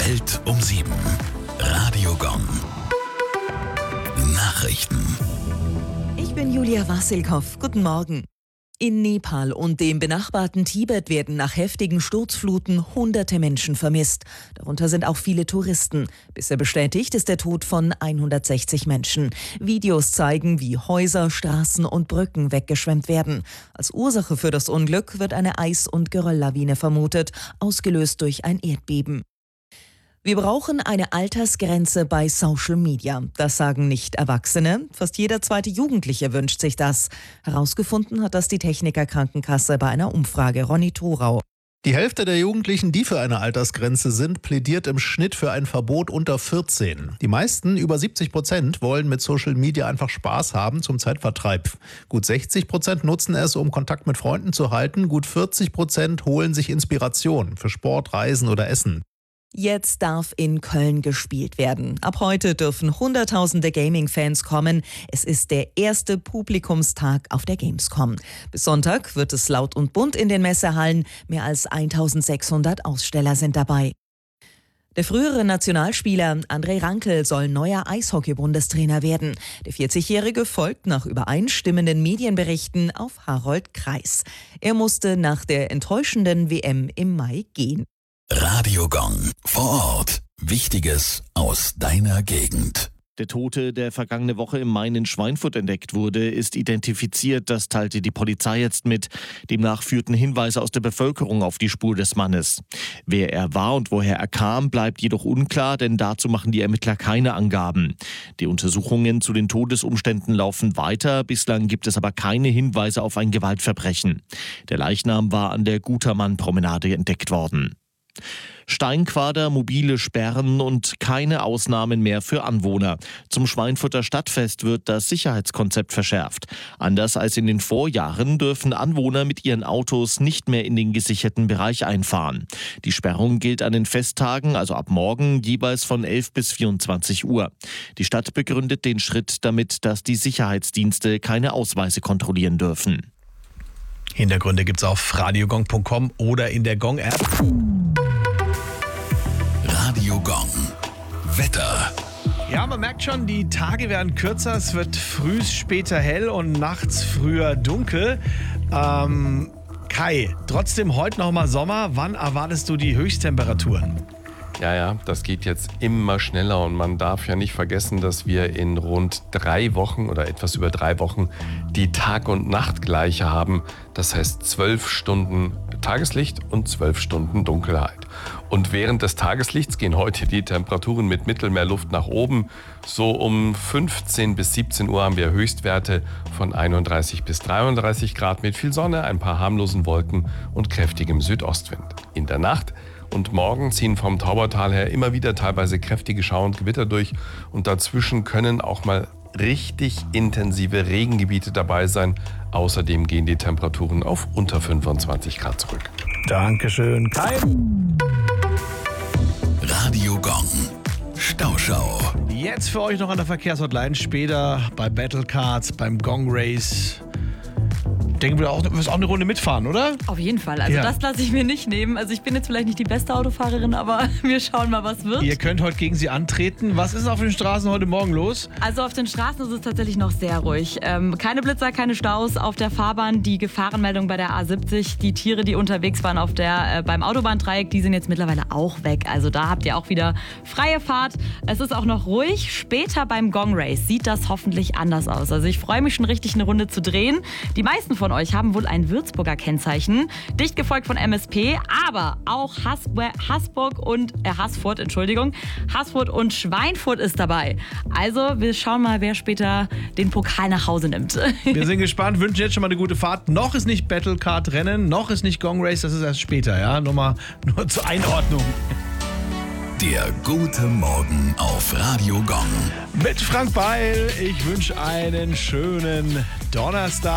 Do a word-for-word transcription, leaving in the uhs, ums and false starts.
Welt um sieben. Radio Gong. Nachrichten. Ich bin Julia Wassilkow. Guten Morgen. In Nepal und dem benachbarten Tibet werden nach heftigen Sturzfluten hunderte Menschen vermisst. Darunter sind auch viele Touristen. Bisher bestätigt ist der Tod von hundertsechzig Menschen. Videos zeigen, wie Häuser, Straßen und Brücken weggeschwemmt werden. Als Ursache für das Unglück wird eine Eis- und Gerölllawine vermutet, ausgelöst durch ein Erdbeben. Wir brauchen eine Altersgrenze bei Social Media. Das sagen nicht Erwachsene. Fast jeder zweite Jugendliche wünscht sich das. Herausgefunden hat das die Techniker Krankenkasse bei einer Umfrage. Ronny Thorau. Die Hälfte der Jugendlichen, die für eine Altersgrenze sind, plädiert im Schnitt für ein Verbot unter vierzehn. Die meisten, über siebzig Prozent, wollen mit Social Media einfach Spaß haben zum Zeitvertreib. Gut sechzig Prozent nutzen es, um Kontakt mit Freunden zu halten. Gut vierzig Prozent holen sich Inspiration für Sport, Reisen oder Essen. Jetzt darf in Köln gespielt werden. Ab heute dürfen Hunderttausende Gaming-Fans kommen. Es ist der erste Publikumstag auf der Gamescom. Bis Sonntag wird es laut und bunt in den Messehallen. Mehr als eintausendsechshundert Aussteller sind dabei. Der frühere Nationalspieler André Rankel soll neuer Eishockey-Bundestrainer werden. Der vierzigjährige folgt nach übereinstimmenden Medienberichten auf Harold Kreis. Er musste nach der enttäuschenden W M im Mai gehen. Radio Gong. Vor Ort. Wichtiges aus deiner Gegend. Der Tote, der vergangene Woche im Main in Schweinfurt entdeckt wurde, ist identifiziert. Das teilte die Polizei jetzt mit. Demnach führten Hinweise aus der Bevölkerung auf die Spur des Mannes. Wer er war und woher er kam, bleibt jedoch unklar, denn dazu machen die Ermittler keine Angaben. Die Untersuchungen zu den Todesumständen laufen weiter. Bislang gibt es aber keine Hinweise auf ein Gewaltverbrechen. Der Leichnam war an der Gutermann-Promenade entdeckt worden. Steinquader, mobile Sperren und keine Ausnahmen mehr für Anwohner. Zum Schweinfurter Stadtfest wird das Sicherheitskonzept verschärft. Anders als in den Vorjahren dürfen Anwohner mit ihren Autos nicht mehr in den gesicherten Bereich einfahren. Die Sperrung gilt an den Festtagen, also ab morgen, jeweils von elf bis vierundzwanzig Uhr. Die Stadt begründet den Schritt damit, dass die Sicherheitsdienste keine Ausweise kontrollieren dürfen. Hintergründe gibt's auf radiogong punkt com oder in der Gong-App. Radio Gong. Wetter. Ja, man merkt schon, die Tage werden kürzer. Es wird früh später hell und nachts früher dunkel. Ähm, Kai, trotzdem heute noch mal Sommer. Wann erwartest du die Höchsttemperaturen? Ja, ja, das geht jetzt immer schneller und man darf ja nicht vergessen, dass wir in rund drei Wochen oder etwas über drei Wochen die Tag- und Nachtgleiche haben. Das heißt zwölf Stunden Tageslicht und zwölf Stunden Dunkelheit. Und während des Tageslichts gehen heute die Temperaturen mit Mittelmeerluft nach oben. So um fünfzehn bis siebzehn Uhr haben wir Höchstwerte von einunddreißig bis dreiunddreißig Grad mit viel Sonne, ein paar harmlosen Wolken und kräftigem Südostwind. In der Nacht und morgen ziehen vom Taubertal her immer wieder teilweise kräftige Schauer und Gewitter durch. Und dazwischen können auch mal richtig intensive Regengebiete dabei sein. Außerdem gehen die Temperaturen auf unter fünfundzwanzig Grad zurück. Dankeschön, Kai. Radio Gong. Stauschau. Jetzt für euch noch an der Verkehrshotline, später bei Battlecards, beim Gong Race. Ich denke, du wirst auch eine Runde mitfahren, oder? Auf jeden Fall. Also Ja. das lasse ich mir nicht nehmen. Also ich bin jetzt vielleicht nicht die beste Autofahrerin, aber wir schauen mal, was wird. Ihr könnt heute gegen sie antreten. Was ist auf den Straßen heute Morgen los? Also auf den Straßen ist es tatsächlich noch sehr ruhig. Ähm, keine Blitzer, keine Staus auf der Fahrbahn. Die Gefahrenmeldung bei der A siebzig, die Tiere, die unterwegs waren auf der, äh, beim Autobahndreieck, die sind jetzt mittlerweile auch weg. Also da habt ihr auch wieder freie Fahrt. Es ist auch noch ruhig. Später beim Gong Race sieht das hoffentlich anders aus. Also ich freue mich schon richtig, eine Runde zu drehen. Die meisten von euch haben wohl ein Würzburger Kennzeichen, dicht gefolgt von M S P, aber auch Hasb- Hasburg und äh, Haßfurt, Entschuldigung, Haßfurt und Schweinfurt ist dabei. Also wir schauen mal, wer später den Pokal nach Hause nimmt. Wir sind gespannt, wünschen jetzt schon mal eine gute Fahrt. Noch ist nicht Battlecard-Rennen, noch ist nicht Gong Race, das ist erst später, ja? Nur mal nur zur Einordnung. Der gute Morgen auf Radio Gong. Mit Frank Beil, ich wünsche einen schönen Donnerstag.